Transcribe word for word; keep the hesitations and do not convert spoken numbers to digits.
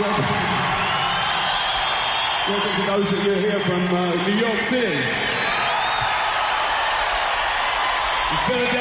Welcome to those of you here from uh, New York City, Philadelphia.